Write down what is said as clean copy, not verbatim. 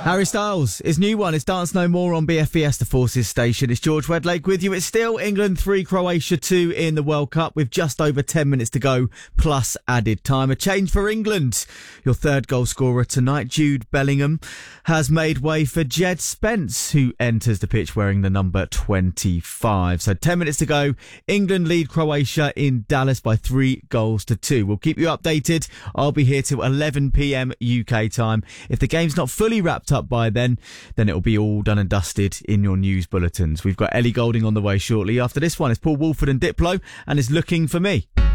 Harry Styles, his new one is Dance No More on BFBS, the Forces station. It's George Wedlake with you. It's still England 3, Croatia 2 in the World Cup with just over 10 minutes to go, plus added time. A change for England. Your third goal scorer tonight, Jude Bellingham, has made way for Jed Spence, who enters the pitch wearing the number 25. So 10 minutes to go. England lead Croatia in Dallas by 3-2. We'll keep you updated. I'll be here till 11 p.m. UK time. If the game's not fully wrapped up by then it'll be all done and dusted in your news bulletins. We've got Ellie Goulding on the way shortly. After this one, it's Paul Woolford and Diplo, and is Looking for Me.